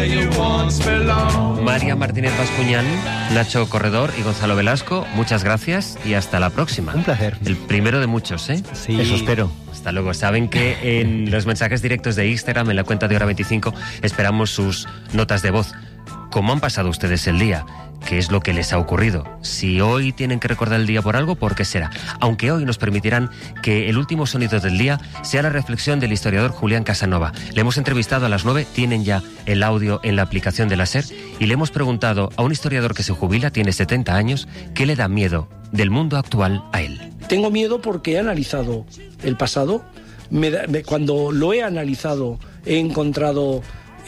María Martínez Bascuñán, Nacho Corredor y Gonzalo Velasco, muchas gracias y hasta la próxima. Un placer. El primero de muchos, ¿eh? Sí. Eso espero. Hasta luego. Saben que en los mensajes directos de Instagram, en la cuenta de Hora 25, esperamos sus notas de voz. ¿Cómo han pasado ustedes el día? ¿Qué es lo que les ha ocurrido? Si hoy tienen que recordar el día por algo, ¿por qué será? Aunque hoy nos permitirán que el último sonido del día sea la reflexión del historiador Julián Casanova. Le hemos entrevistado a las 9, tienen ya el audio en la aplicación de la SER, y le hemos preguntado a un historiador que se jubila, tiene 70 años, ¿qué le da miedo del mundo actual a él? Tengo miedo porque he analizado el pasado. Cuando lo he analizado, he encontrado...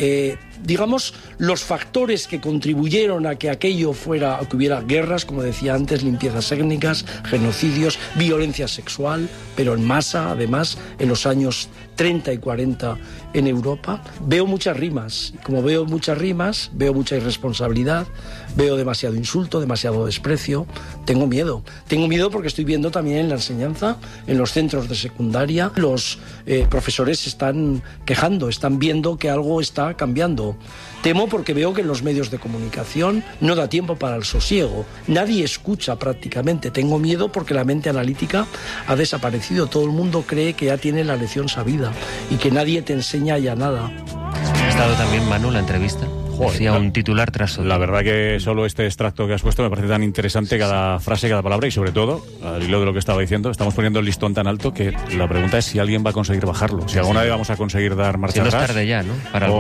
digamos, los factores que contribuyeron a que aquello fuera, a que hubiera guerras, como decía antes, limpiezas étnicas, genocidios, violencia sexual, pero en masa, además, en los años 30 y 40 en Europa. Veo muchas rimas. Como veo muchas rimas, veo mucha irresponsabilidad, veo demasiado insulto, demasiado desprecio. Tengo miedo. Tengo miedo porque estoy viendo también en la enseñanza, en los centros de secundaria, los profesores se están quejando, están viendo que algo está cambiando. Temo porque veo que en los medios de comunicación no da tiempo para el sosiego. Nadie escucha prácticamente. Tengo miedo porque la mente analítica ha desaparecido. Todo el mundo cree que ya tiene la lección sabida y que nadie te enseña ya nada. Ha estado también, Manu, la entrevista. Hacía un titular tras otro. La verdad que solo este extracto que has puesto me parece tan interesante, cada frase, cada palabra, y sobre todo, al hilo de lo que estaba diciendo, estamos poniendo el listón tan alto que la pregunta es si alguien va a conseguir bajarlo, si alguna vez vamos a conseguir dar marcha atrás. Si no es tarde ya, ¿no?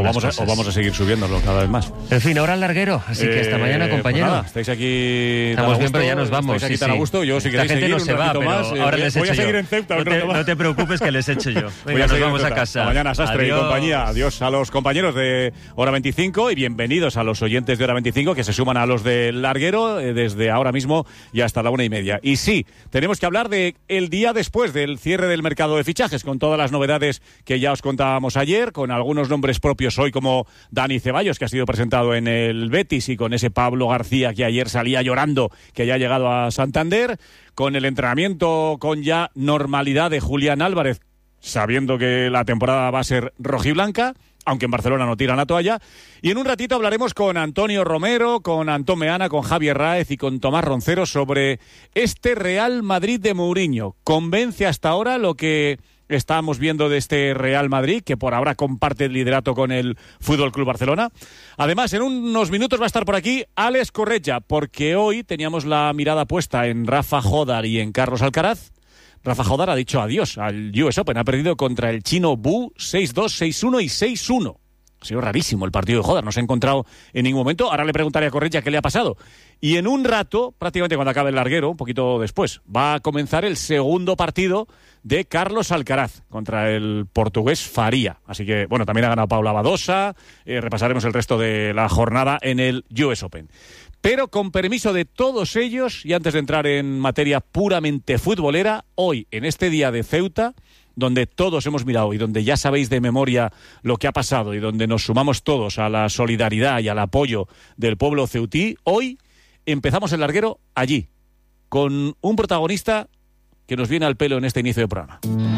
O vamos a seguir subiéndolo cada vez más. En fin, ahora al larguero, así que hasta mañana, compañero. Pues nada, estáis aquí. Estamos bien, pero ya nos vamos. Estáis aquí tan a gusto. Yo, si queréis gente seguir no se un va, ratito pero más, ahora les voy a echo seguir yo. en Ceuta un rato más. No te preocupes, que les echo yo. Venga, nos vamos a casa. Mañana, Sastre Adiós. y compañía. Adiós a los compañeros de Hora 25 y bienvenidos a los oyentes de Hora 25 que se suman a los del larguero desde ahora mismo y hasta la 1:30. Y sí, tenemos que hablar de el día después del cierre del mercado de fichajes, con todas las novedades que ya os contábamos ayer, con algunos nombres propios hoy como Dani Ceballos, que ha sido presentado en el Betis, y con ese Pablo García que ayer salía llorando que ya ha llegado a Santander, con el entrenamiento con ya normalidad de Julián Álvarez, sabiendo que la temporada va a ser rojiblanca, aunque en Barcelona no tiran la toalla. Y en un ratito hablaremos con Antonio Romero, con Antón Meana, con Javier Ráez y con Tomás Roncero sobre este Real Madrid de Mourinho. ¿Convence hasta ahora lo que estamos viendo de este Real Madrid, que por ahora comparte el liderato con el Fútbol Club Barcelona? Además, en unos minutos va a estar por aquí Alex Corretja, porque hoy teníamos la mirada puesta en Rafa Jodar y en Carlos Alcaraz. Rafa Jodar ha dicho adiós al US Open. Ha perdido contra el chino Bu 6-2, 6-1 y 6-1. Ha sido rarísimo el partido de Jodar. No se ha encontrado en ningún momento. Ahora le preguntaré a Corretja qué le ha pasado. Y en un rato, prácticamente cuando acabe el larguero, un poquito después, va a comenzar el segundo partido de Carlos Alcaraz contra el portugués Faria. Así que, bueno, también ha ganado Paula Badosa. Repasaremos el resto de la jornada en el US Open. Pero con permiso de todos ellos, y antes de entrar en materia puramente futbolera, hoy, en este día de Ceuta, donde todos hemos mirado y donde ya sabéis de memoria lo que ha pasado y donde nos sumamos todos a la solidaridad y al apoyo del pueblo ceutí, hoy empezamos el larguero allí, con un protagonista que nos viene al pelo en este inicio de programa.